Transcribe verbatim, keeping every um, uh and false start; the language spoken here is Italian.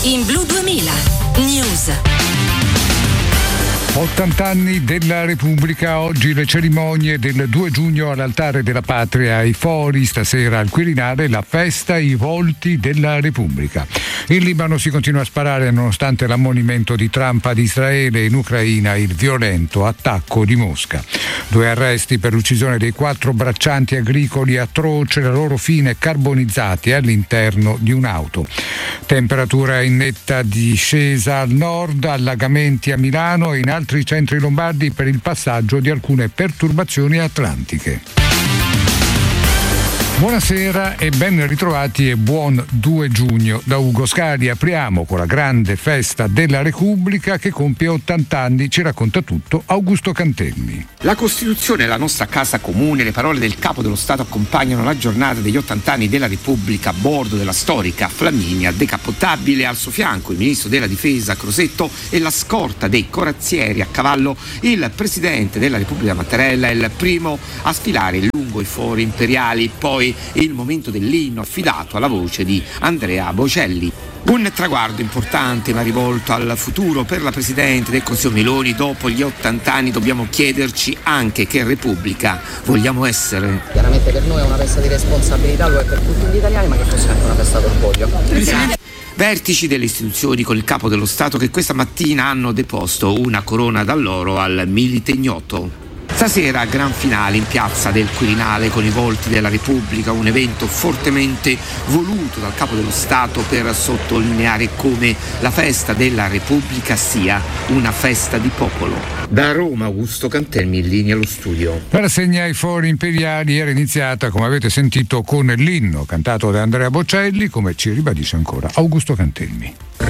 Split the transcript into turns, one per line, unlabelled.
In Blu duemila News.
ottanta anni della Repubblica, oggi le cerimonie del due giugno all'Altare della Patria, ai Fori, stasera al Quirinale la festa I volti della Repubblica. In Libano si continua a sparare nonostante l'ammonimento di Trump ad Israele, in Ucraina il violento attacco di Mosca. Due arresti per l'uccisione dei quattro braccianti agricoli atroce, la loro fine carbonizzati all'interno di un'auto. Temperatura in netta discesa al nord, allagamenti a Milano e in altri centri lombardi per il passaggio di alcune perturbazioni atlantiche. Buonasera e ben ritrovati e buon due giugno da Ugo Scali. Apriamo con la grande festa della Repubblica che compie ottanta anni. Ci racconta tutto Augusto Cantelmi.
La Costituzione è la nostra casa comune. Le parole del Capo dello Stato accompagnano la giornata degli ottanta anni della Repubblica a bordo della storica Flaminia decappottabile. Al suo fianco il Ministro della Difesa Crosetto e la scorta dei corazzieri a cavallo. Il Presidente della Repubblica Mattarella è il primo a sfilare lungo i fori imperiali. Poi il momento dell'inno affidato alla voce di Andrea Bocelli. Un traguardo importante ma rivolto al futuro per la Presidente del Consiglio Meloni. Dopo gli ottanta anni dobbiamo chiederci anche che Repubblica vogliamo essere.
Chiaramente per noi è una festa di responsabilità, lo è per tutti gli italiani, ma che fosse anche una festa d'orgoglio.
Vertici delle istituzioni con il Capo dello Stato che questa mattina hanno deposto una corona d'alloro al Milite Ignoto. Stasera gran finale in piazza del Quirinale con i volti della Repubblica, un evento fortemente voluto dal Capo dello Stato per sottolineare come la festa della Repubblica sia una festa di popolo. Da Roma Augusto Cantelmi, in linea allo studio.
La rassegna ai Fori Imperiali era iniziata, come avete sentito, con l'inno cantato da Andrea Bocelli, come ci ribadisce ancora Augusto Cantelmi.